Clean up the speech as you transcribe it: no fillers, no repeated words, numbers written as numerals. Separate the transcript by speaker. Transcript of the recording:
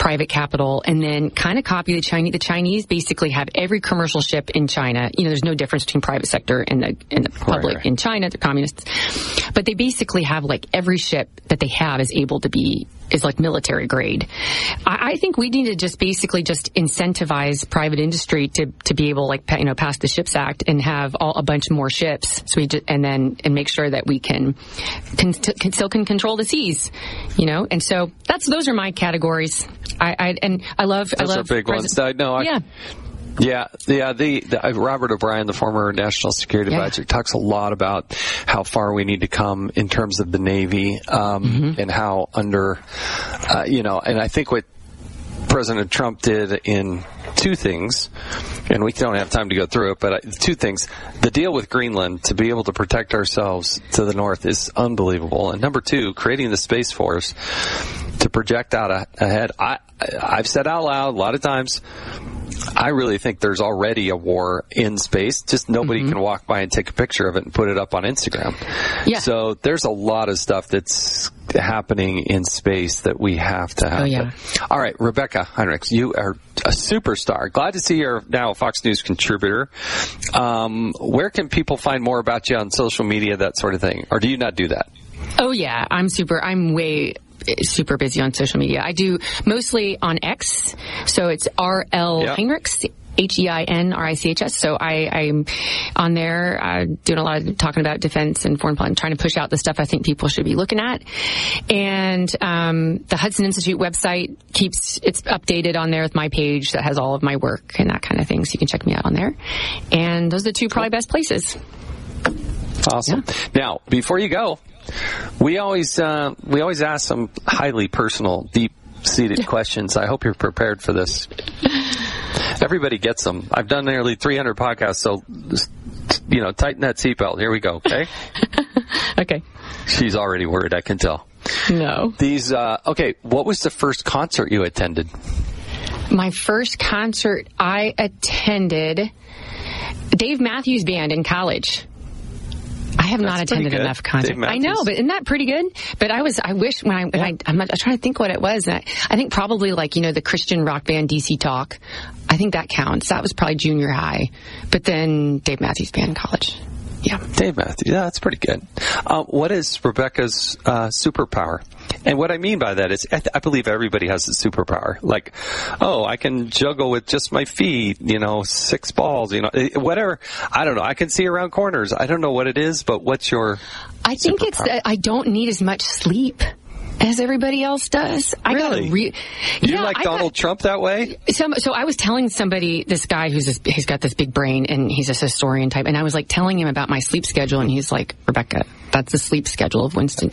Speaker 1: private capital, and then kind of copy the Chinese. The Chinese basically have every commercial ship in China. There's no difference between private sector and the public.
Speaker 2: Right.
Speaker 1: In China, they're communists. But they basically have like every ship that they have is like military grade. I think we need to just basically just incentivize private industry to be able pass the Ships Act and have a bunch more ships. So and make sure that we can still control the seas, And so those are my categories. I love
Speaker 2: those are big ones. Yeah. Robert O'Brien, the former National Security Advisor, talks a lot about how far we need to come in terms of the Navy, and how and I think what President Trump did in two things, and we don't have time to go through it, but two things. The deal with Greenland to be able to protect ourselves to the north is unbelievable. And number two, creating the Space Force to project out ahead. I've said out loud a lot of times, I really think there's already a war in space. Just nobody can walk by and take a picture of it and put it up on Instagram. Yeah. So there's a lot of stuff that's happening in space that we have to have.
Speaker 1: Oh, yeah.
Speaker 2: All right, Rebecca Heinrichs, you are a superstar. Glad to see you're now a Fox News contributor. Where can people find more about you on social media, that sort of thing? Or do you not do that?
Speaker 1: Oh, yeah. I'm way super busy on social media. I do mostly on X, so it's RL Heinrichs, HEINRICHS. So I'm on there doing a lot of talking about defense and foreign policy, trying to push out the stuff I think people should be looking at. And the Hudson Institute website it's updated on there with my page that has all of my work and that kind of thing. So you can check me out on there. And those are the two probably best places.
Speaker 2: Awesome. Yeah. Now, before you go, we always ask some highly personal, deep-seated questions. I hope you're prepared for this. Everybody gets them. I've done nearly 300 podcasts, so tighten that seatbelt. Here we go. Okay.
Speaker 1: Okay.
Speaker 2: She's already worried. I can tell.
Speaker 1: No.
Speaker 2: What was the first concert you attended?
Speaker 1: My first concert I attended, Dave Matthews Band in college. I have not attended enough concerts. I know, but isn't that pretty good? But I wish I'm trying to think what it was. I think probably the Christian rock band DC Talk. I think that counts. That was probably junior high. But then Dave Matthews Band in college. Yeah.
Speaker 2: Dave Matthews. Yeah, that's pretty good. What is Rebecca's superpower? And what I mean by that is I believe everybody has a superpower. Like, I can juggle with just my feet, 6 balls, whatever. I don't know. I can see around corners. I don't know what it is, but what's your
Speaker 1: I think
Speaker 2: superpower?
Speaker 1: It's that I don't need as much sleep as everybody else does.
Speaker 2: Really? You like Donald Trump that way?
Speaker 1: So I was telling somebody, this guy he's got this big brain and he's a historian type, and I was telling him about my sleep schedule, and he's like, Rebecca, that's the sleep schedule of Winston